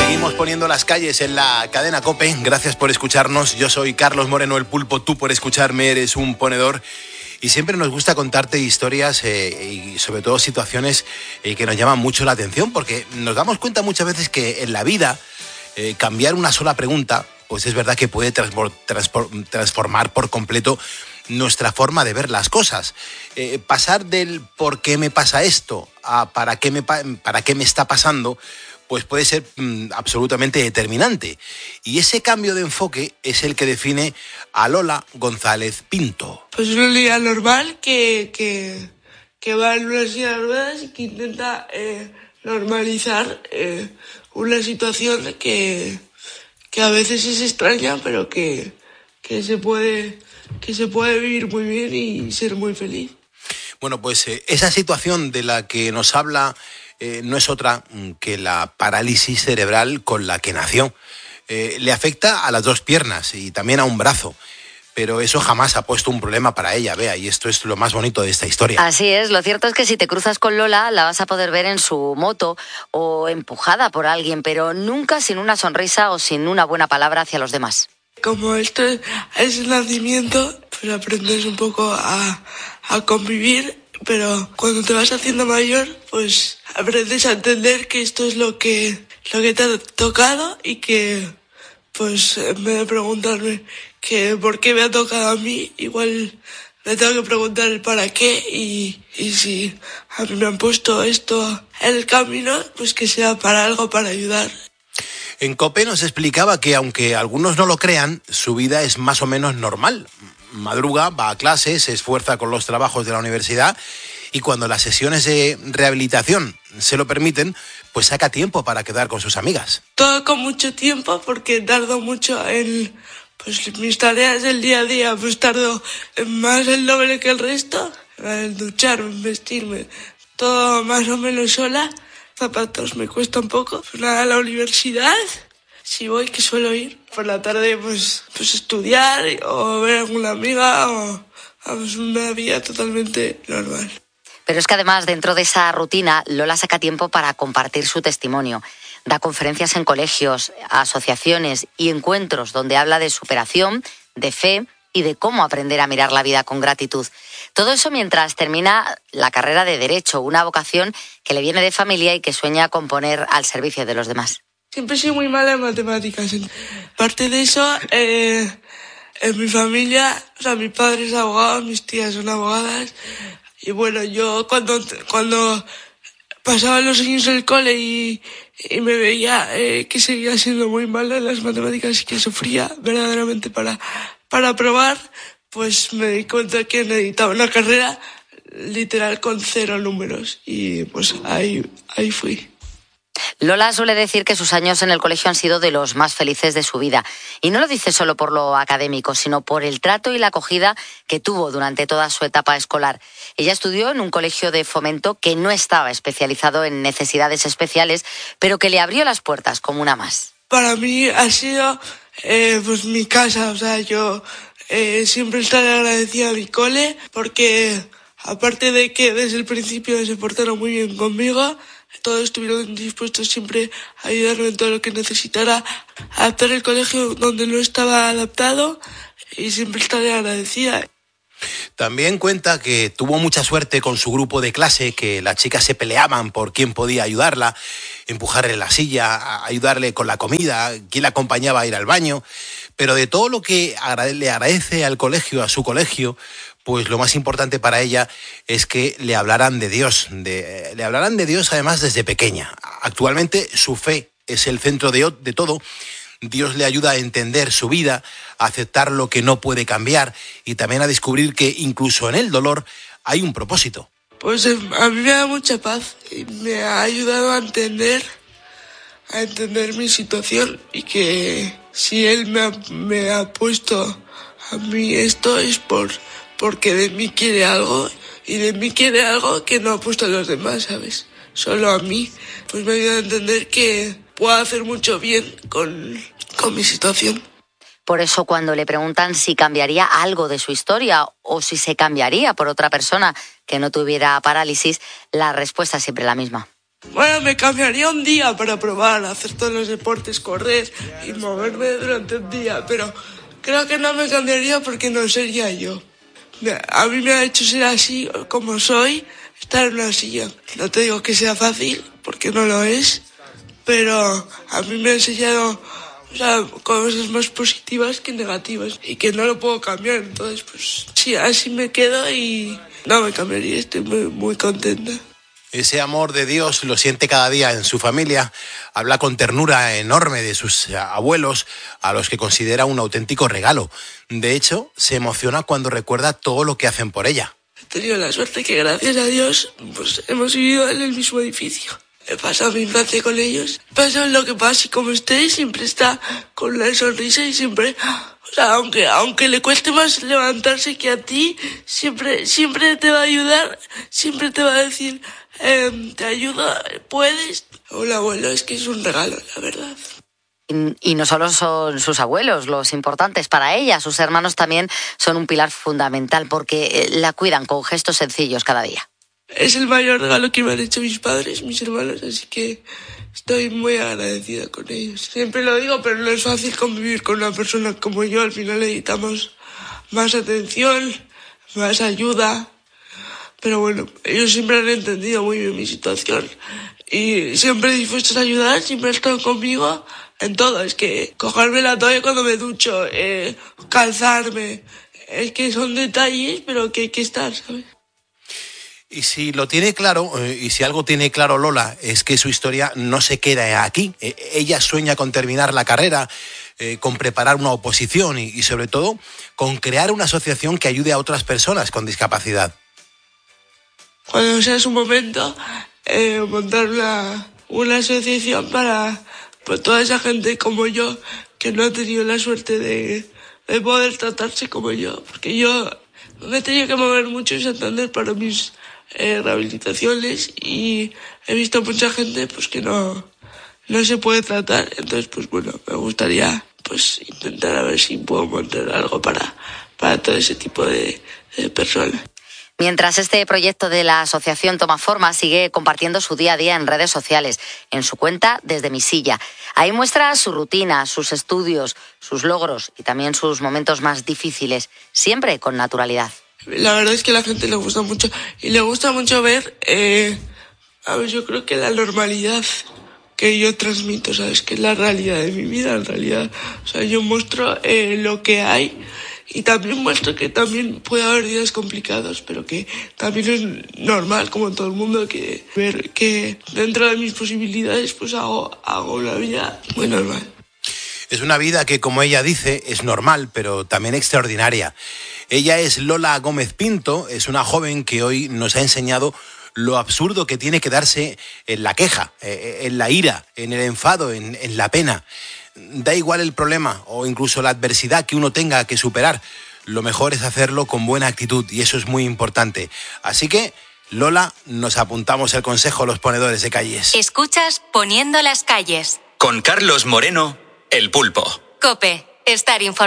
Seguimos poniendo las calles en la cadena COPE. Gracias por escucharnos. Yo soy Carlos Moreno, el Pulpo. Tú por escucharme eres un ponedor. Y siempre nos gusta contarte historias y sobre todo situaciones que nos llaman mucho la atención, porque nos damos cuenta muchas veces que en la vida cambiar una sola pregunta, pues es verdad que puede transformar por completo nuestra forma de ver las cosas. Pasar del ¿por qué me pasa esto? A ¿para qué me está pasando? Pues puede ser absolutamente determinante. Y ese cambio de enfoque es el que define a Lola González Pinto. Pues un día normal que va en una silla de ruedas y que intenta normalizar una situación que a veces es extraña, pero que se puede vivir muy bien y ser muy feliz. Bueno, pues esa situación de la que nos habla no es otra que la parálisis cerebral con la que nació. Le afecta a las dos piernas y también a un brazo. Pero eso jamás ha puesto un problema para ella, Bea, y esto es lo más bonito de esta historia. Así es, lo cierto es que si te cruzas con Lola, la vas a poder ver en su moto o empujada por alguien, pero nunca sin una sonrisa o sin una buena palabra hacia los demás. Como esto es el nacimiento, pues aprendes un poco a convivir, pero cuando te vas haciendo mayor, pues aprendes a entender que esto es lo que te ha tocado y que, pues en vez de preguntarme que por qué me ha tocado a mí, igual me tengo que preguntar el para qué y si a mí me han puesto esto en el camino, pues que sea para algo, para ayudar. En COPE nos explicaba que aunque algunos no lo crean, su vida es más o menos normal. Madruga, va a clase, se esfuerza con los trabajos de la universidad y cuando las sesiones de rehabilitación se lo permiten, pues saca tiempo para quedar con sus amigas. Todo con mucho tiempo porque tardo mucho en mis tareas del día a día, pues tardo más el doble que el resto, en ducharme, en vestirme, todo más o menos sola. Zapatos me cuesta un poco. Pues nada, a la universidad, si voy, que suelo ir. Por la tarde, pues estudiar o ver a alguna amiga o una vida totalmente normal. Pero es que además, dentro de esa rutina, Lola saca tiempo para compartir su testimonio. Da conferencias en colegios, asociaciones y encuentros donde habla de superación, de fe y de cómo aprender a mirar la vida con gratitud. Todo eso mientras termina la carrera de Derecho, una vocación que le viene de familia y que sueña con poner al servicio de los demás. Siempre he sido muy mala en matemáticas. Aparte de eso, en mi familia, o sea, mi padre es abogado, mis tías son abogadas. Y bueno, yo cuando pasaba los años en el cole y me veía que seguía siendo muy mala en las matemáticas y que sufría verdaderamente para aprobar, pues me di cuenta que necesitaba una carrera literal con 0 números y pues ahí fui. Lola suele decir que sus años en el colegio han sido de los más felices de su vida. Y no lo dice solo por lo académico, sino por el trato y la acogida que tuvo durante toda su etapa escolar. Ella estudió en un colegio de Fomento que no estaba especializado en necesidades especiales, pero que le abrió las puertas como una más. Para mí ha sido pues mi casa, o sea, yo siempre estaré agradecida a mi cole porque aparte de que desde el principio se portaron muy bien conmigo, todos estuvieron dispuestos siempre a ayudarme en todo lo que necesitara, adaptar el colegio donde no estaba adaptado y siempre estaré agradecida. También cuenta que tuvo mucha suerte con su grupo de clase, que las chicas se peleaban por quién podía ayudarla, empujarle la silla, ayudarle con la comida, quién la acompañaba a ir al baño. Pero de todo lo que le agradece al colegio, a su colegio, pues lo más importante para ella es que le hablaran de Dios. Le hablaran de Dios además desde pequeña. Actualmente su fe es el centro de todo. Dios le ayuda a entender su vida, a aceptar lo que no puede cambiar y también a descubrir que incluso en el dolor hay un propósito. Pues a mí me da mucha paz y me ha ayudado a entender mi situación y que si Él me ha puesto a mí esto es porque de mí quiere algo y de mí quiere algo que no ha puesto a los demás, ¿sabes? Solo a mí. Pues me ayuda a entender que puedo hacer mucho bien con mi situación. Por eso cuando le preguntan si cambiaría algo de su historia o si se cambiaría por otra persona que no tuviera parálisis, la respuesta es siempre la misma. Bueno, me cambiaría un día para probar, hacer todos los deportes, correr y moverme durante un día, pero creo que no me cambiaría porque no sería yo. A mí me ha hecho ser así como soy, estar en una silla. No te digo que sea fácil, porque no lo es, pero a mí me ha enseñado, o sea, cosas más positivas que negativas y que no lo puedo cambiar. Entonces, pues sí, así me quedo y no me cambiaría, estoy muy contenta. Ese amor de Dios lo siente cada día en su familia. Habla con ternura enorme de sus abuelos, a los que considera un auténtico regalo. De hecho, se emociona cuando recuerda todo lo que hacen por ella. He tenido la suerte que, gracias a Dios, pues hemos vivido en el mismo edificio. He pasado mi infancia con ellos. Pasa lo que pase y como esté, siempre está con una sonrisa y siempre... O sea, aunque le cueste más levantarse que a ti, siempre te va a ayudar, siempre te va a decir, te ayudo, puedes. Hola, abuelo, es que es un regalo, la verdad. Y no solo son sus abuelos los importantes para ella, sus hermanos también son un pilar fundamental porque la cuidan con gestos sencillos cada día. Es el mayor regalo que me han hecho mis padres, mis hermanos, así que estoy muy agradecida con ellos. Siempre lo digo, pero no es fácil convivir con una persona como yo. Al final necesitamos más atención, más ayuda. Pero bueno, ellos siempre han entendido muy bien mi situación y siempre dispuestos a ayudar, siempre están conmigo en todo. Es que cogerme la toalla cuando me ducho, calzarme, es que son detalles, pero que hay que estar, ¿sabes? Y si lo tiene claro, y si algo tiene claro Lola, es que su historia no se queda aquí. Ella sueña con terminar la carrera, con preparar una oposición y sobre todo con crear una asociación que ayude a otras personas con discapacidad. Cuando sea su momento, montar una asociación para pues, toda esa gente como yo que no ha tenido la suerte de poder tratarse como yo. Porque yo me he tenido que mover mucho en Santander para mis rehabilitaciones y he visto mucha gente pues que no se puede tratar. Entonces, pues bueno, me gustaría pues intentar a ver si puedo montar algo para todo ese tipo de personas. Mientras este proyecto de la asociación toma forma, sigue compartiendo su día a día en redes sociales, en su cuenta Desde mi silla. Ahí muestra su rutina, sus estudios, sus logros y también sus momentos más difíciles, siempre con naturalidad. La verdad es que a la gente le gusta mucho y le gusta mucho ver, yo creo que la normalidad que yo transmito, ¿sabes? Que es la realidad de mi vida, en realidad. O sea, yo muestro lo que hay. Y también muestro que también puede haber días complicados, pero que también es normal, como todo el mundo, que ver que dentro de mis posibilidades pues hago una vida muy normal. Es una vida que, como ella dice, es normal, pero también extraordinaria. Ella es Lola Gómez Pinto, es una joven que hoy nos ha enseñado lo absurdo que tiene que darse en la queja, en la ira, en el enfado, en la pena. Da igual el problema o incluso la adversidad que uno tenga que superar. Lo mejor es hacerlo con buena actitud y eso es muy importante. Así que, Lola, nos apuntamos el consejo a los ponedores de calles. Escuchas Poniendo las calles. Con Carlos Moreno, El Pulpo. COPE. Estar informado.